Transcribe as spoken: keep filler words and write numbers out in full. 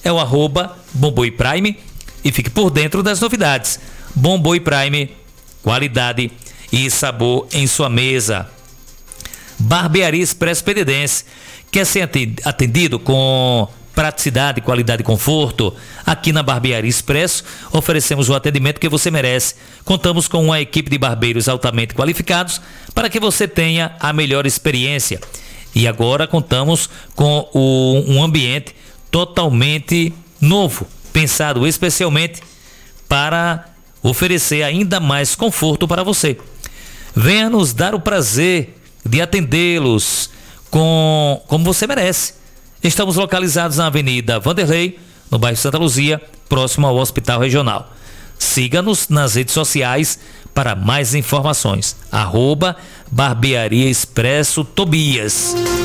é o arroba Bomboi Prime e fique por dentro das novidades. Bomboi Prime, qualidade e sabor em sua mesa. Barbearia Expresso Penedense, quer ser atendido com praticidade, qualidade e conforto? Aqui na Barbearia Expresso oferecemos o atendimento que você merece. Contamos com uma equipe de barbeiros altamente qualificados para que você tenha a melhor experiência. E agora contamos com o, um ambiente totalmente novo, pensado especialmente para oferecer ainda mais conforto para você. Venha nos dar o prazer de atendê-los com, como você merece. Estamos localizados na Avenida Vanderlei, no bairro Santa Luzia, próximo ao Hospital Regional. Siga-nos nas redes sociais para mais informações. Arroba Barbearia Expresso Tobias.